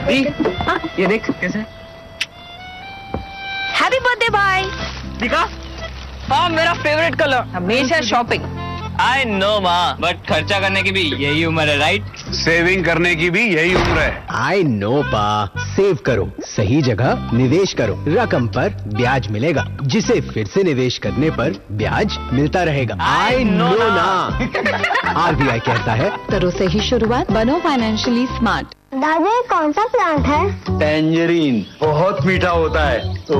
ये देख कैसे। हैप्पी बर्थडे भाई। दिखा। हाँ मेरा फेवरेट कलर। हमेशा शॉपिंग। आई नो माँ, बट खर्चा करने की भी यही उम्र है, राइट? सेविंग करने की भी यही उम्र है। आई नो पा, सेव करो, सही जगह निवेश करो, रकम पर ब्याज मिलेगा, जिसे फिर से निवेश करने पर ब्याज मिलता रहेगा। आई नो ना। आरबीआई कहता है करो सही शुरुआत, बनो फाइनेंशियली स्मार्ट। दादा कौन सा प्लांट है? टैंजरीन बहुत मीठा होता है।